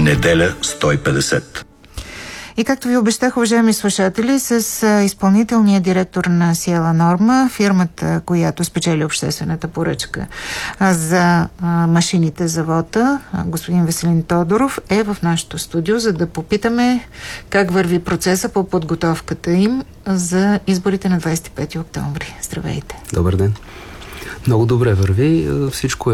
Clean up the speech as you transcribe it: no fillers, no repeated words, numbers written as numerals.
Неделя 150. И както ви обещах, уважаеми слушатели, с изпълнителния директор на Сиела Норма, фирмата, която спечели обществената поръчка за машините за вота, господин Веселин Тодоров, е в нашото студио, за да попитаме как върви процеса по подготовката им за изборите на 25 октомври. Здравейте! Добър ден! Много добре върви. Всичко е